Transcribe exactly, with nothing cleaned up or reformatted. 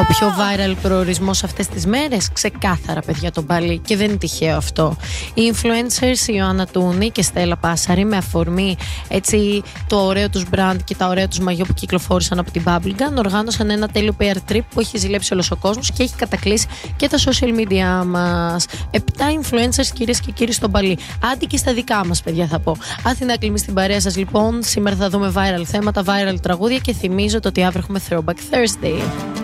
πιο viral προορισμός αυτές τις μέρες? Ξεκάθαρα, παιδιά, το Μπαλί, και δεν είναι τυχαίο αυτό. Οι influencers, η Ιωάννα Τούνη και Στέλλα Πάσαρη, με αφορμή έτσι το ωραίο τους brand και τα ωραία τους μαγιό που κυκλοφόρησαν από την Bubblegum, οργάνωσαν ένα τέλειο πι αρ trip που έχει ζηλέψει όλος ο κόσμος και έχει κατακλείσει και τα social media μας. Επτά influencers, κυρίες και κύριοι, στο Μπαλί. Άντε και στα δικά μας, παιδιά, θα πω. Αθηνά Κλίμη στην παρέα σας, λοιπόν. Σήμερα θα δούμε viral θέματα, viral τραγούδια και θυμίζω το ότι αύριο έχουμε Throwback Thursday.